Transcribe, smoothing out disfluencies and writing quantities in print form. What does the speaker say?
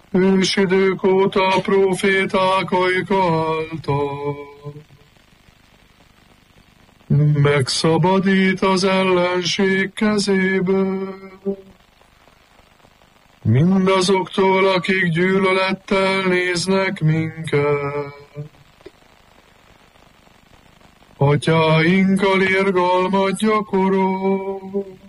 ősidők óta a próféták ajka által. Megszabadít az ellenség kezéből, mindazoktól, akik gyűlölettel néznek minket. Atyáinkkal irgalmat gyakorol,